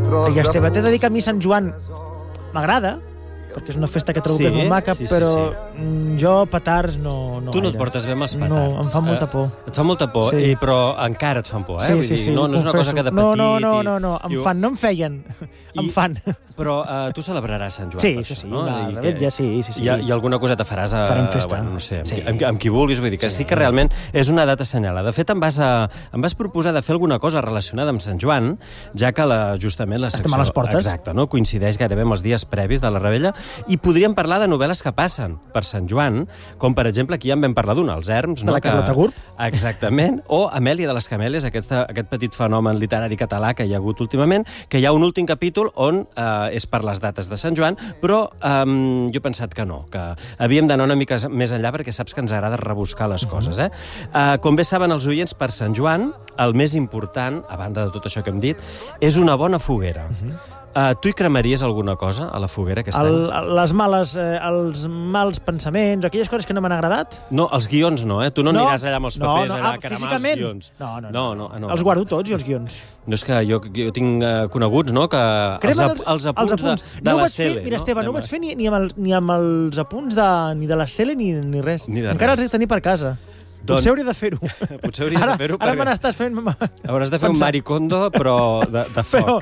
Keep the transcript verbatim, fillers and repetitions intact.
I Esteve, t'he de dir que a mi Sant Joan m'agrada, perquè és una festa que trobo Sí, que és molt maca, sí, sí, però sí. mm, jo petards no, no Tu no et gaire. portes bé amb els petards. No, em fa molta por. Eh, et fa molta por, Sí. i, però encara et fan por, eh? Sí, Vull sí, dir, sí, no, no és una cosa confesso. que de petit... No, no, no, i- no, no. Em i ho- fan, no em feien, em I- fan. Però uh, tu celebraràs Sant Joan, Sí, per això això, sí, no? la I rebetlla, que- sí, sí, sí. I, I alguna coseta faràs a... Farem festa. Bueno, no sé, amb, Sí. qui, amb, amb qui vulguis, vull dir que sí. sí que realment és una data assenyalada. De fet, em vas, a, em vas proposar de fer alguna cosa relacionada amb Sant Joan, ja que la, justament la secció... Estem a les portes. Exacte, no? Coincideix gairebé amb els dies previs de la rebella, i podríem parlar de novel·les que passen per Sant Joan, com per exemple, aquí ja en vam parlar d'una, Els Erms, no? De la Carlota que... Gurb. Exactament, o Amèlia de les Camèlies, aquest, aquest petit fenomen literari català que hi ha hagut últimament, que hi ha un últim capítol on eh, és per les dates de Sant Joan, però eh, jo he pensat que no, que havíem d'anar una mica més enllà perquè saps que ens agrada rebuscar les coses. Eh? Eh, com bé saben els oients, per Sant Joan, el més important, a banda de tot això que hem dit, és una bona foguera. Uh, tu hi cremaries alguna cosa a la foguera aquest El, any? les males, eh, els mals pensaments, aquelles coses que no m'han agradat. No, els guions no, eh? Tu no, No. aniràs allà amb els papers no, no, allà ah, a cremar els físicament? guions. No, no, no, no. no, no. Els guardo tots, jo, els guions. No, és que jo, jo tinc uh, coneguts, no?, que els, Cremen ap els apunts, els apunts. de, de no la vaig fer, Cele. Mira, no? Esteve, no ho Anem vaig a- fer ni, ni, amb el, ni amb els apunts de, ni de la Cele ni, ni res. Ni de Encara res. els he de tenir per casa. Doncs- Potser hauria de fer-ho. Potser hauries ara, de fer-ho Ara perquè me n'estàs fent... hauràs de fer un pensar. maricondo, però de, de foc. Però